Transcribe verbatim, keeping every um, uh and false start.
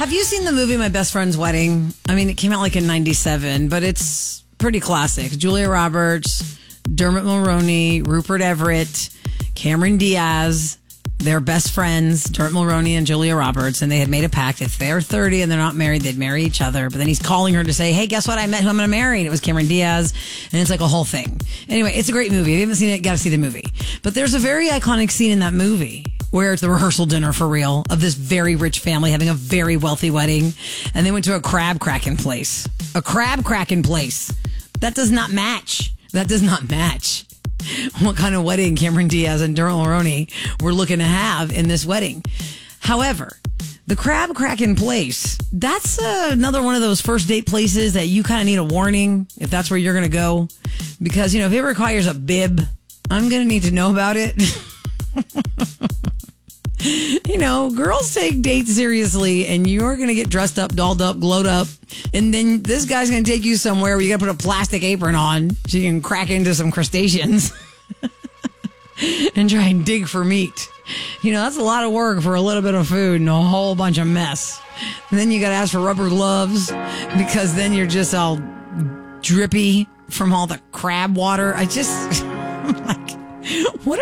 Have you seen the movie My Best Friend's Wedding? I mean, it came out like in ninety-seven, but it's pretty classic. Julia Roberts, Dermot Mulroney, Rupert Everett, Cameron Diaz. They're best friends, Dermot Mulroney and Julia Roberts, and they had made a pact. If they're thirty and they're not married, they'd marry each other. But then he's calling her to say, hey, guess what? I met who I'm going to marry. And it was Cameron Diaz. And it's like a whole thing. Anyway, it's a great movie. If you haven't seen it, got to see the movie. But there's a very iconic scene in that movie where it's the rehearsal dinner for real of this very rich family having a very wealthy wedding. And they went to a crab cracking place. A crab cracking place. That does not match. That does not match what kind of wedding Cameron Diaz and Dermot Mulroney were looking to have in this wedding. However, the crab cracking place, that's uh, another one of those first date places that you kind of need a warning if that's where you're going to go. Because, you know, if it requires a bib, I'm going to need to know about it. You know, girls take dates seriously, and you're going to get dressed up, dolled up, glowed up. And then this guy's going to take you somewhere where you got to put a plastic apron on so you can crack into some crustaceans and try and dig for meat. You know, that's a lot of work for a little bit of food and a whole bunch of mess. And then you got to ask for rubber gloves because then you're just all drippy from all the crab water. I just...